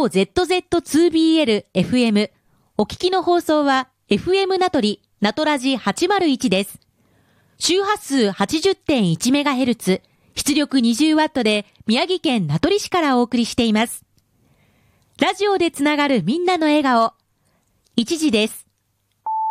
NOZZ2BL FM。お聞きの放送は FM 名取、名取ラジ801です。周波数 80.1MHz、出力 20W で宮城県名取市からお送りしています。ラジオでつながるみんなの笑顔。1時です。